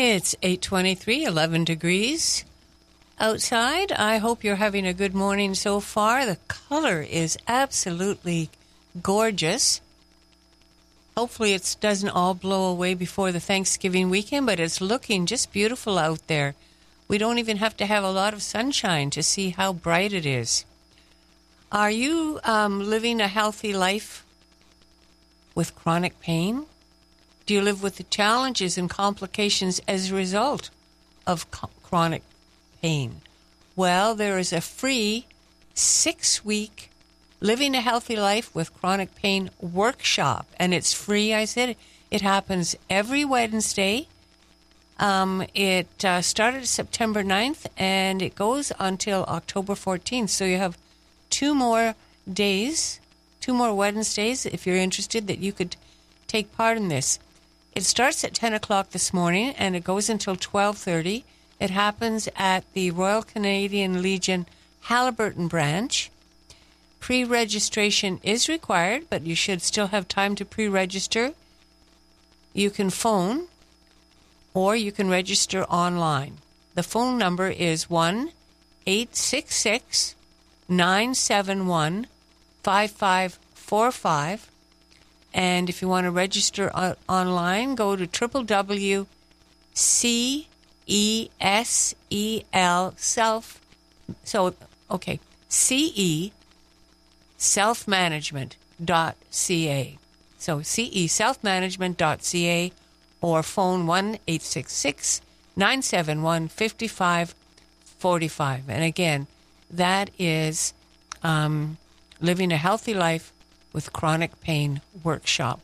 It's 8:23, 11 degrees outside. I hope you're having a good morning so far. The color is absolutely gorgeous. Hopefully it doesn't all blow away before the Thanksgiving weekend, but it's looking just beautiful out there. We don't even have to have a lot of sunshine to see how bright it is. Are you living a healthy life with chronic pain? Do you live with the challenges and complications as a result of chronic pain? Well, there is a free 6-week Living a Healthy Life with Chronic Pain workshop, and it's free. I said it happens every Wednesday. It started September 9th, and it goes until October 14th. So you have 2 more days, 2 more Wednesdays, if you're interested, that you could take part in this. It starts at 10 o'clock this morning, and it goes until 12:30. It happens at the Royal Canadian Legion Haliburton branch. Pre-registration is required, but you should still have time to pre-register. You can phone, or you can register online. The phone number is 1-866-971-5545. And if you want to register online, go to CEselfmanagement.ca. So CEselfmanagement.ca, or phone 1-866-971-5545. And again, that is Living a Healthy Life with Chronic Pain workshop.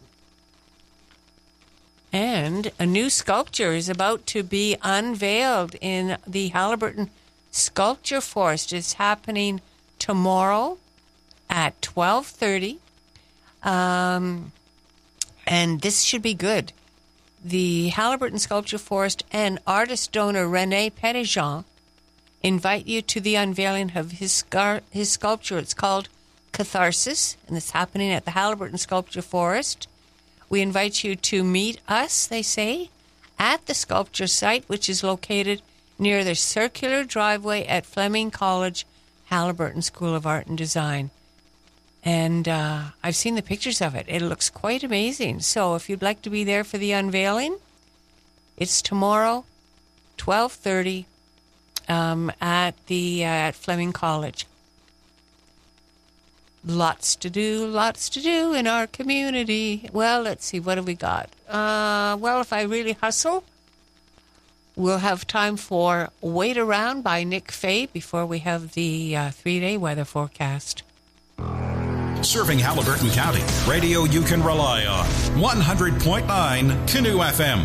And a new sculpture is about to be unveiled in the Haliburton Sculpture Forest. It's happening tomorrow at 12:30. And this should be good. The Haliburton Sculpture Forest and artist donor René Petitjean invite you to the unveiling of his sculpture. It's called Catharsis, and it's happening at the Haliburton Sculpture Forest. We invite you to meet us, they say, at the sculpture site, which is located near the circular driveway at Fleming College, Haliburton School of Art and Design. And I've seen the pictures of it. It looks quite amazing. So if you'd like to be there for the unveiling, it's tomorrow, 12:30, at Fleming College. Lots to do in our community. Well, let's see, what have we got? Well, if I really hustle, we'll have time for Wait Around by Nick Fay before we have the 3-day weather forecast. Serving Haliburton County, radio you can rely on. 100.9 Canoe FM.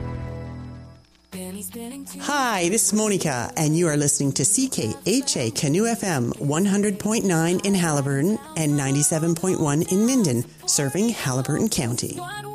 Hi, this is Monica, and you are listening to CKHA Canoe FM 100.9 in Haliburton and 97.1 in Minden, serving Haliburton County.